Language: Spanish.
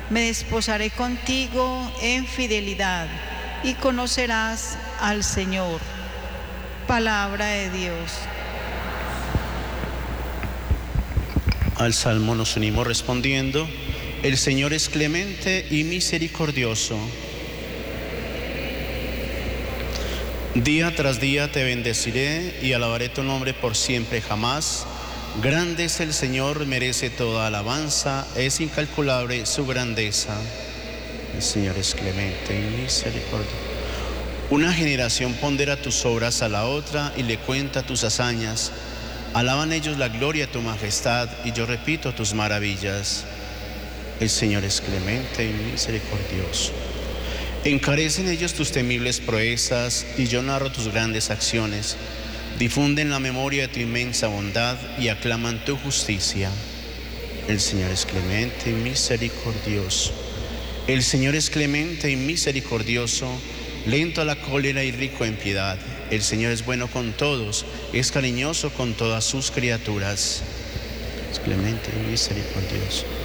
Me desposaré contigo en fidelidad y conocerás al Señor. Palabra de Dios. Al Salmo nos unimos respondiendo: el Señor es clemente y misericordioso. Día tras día te bendeciré y alabaré tu nombre por siempre jamás. Grande es el Señor, merece toda alabanza, es incalculable su grandeza. El Señor es clemente y misericordioso. Una generación pondera tus obras a la otra y le cuenta tus hazañas. Alaban ellos la gloria de tu majestad y yo repito tus maravillas. El Señor es clemente y misericordioso. Encarecen ellos tus temibles proezas y yo narro tus grandes acciones. Difunden la memoria de tu inmensa bondad y aclaman tu justicia. El Señor es clemente y misericordioso. El Señor es clemente y misericordioso, lento a la cólera y rico en piedad. El Señor es bueno con todos, es cariñoso con todas sus criaturas. Es clemente y misericordioso.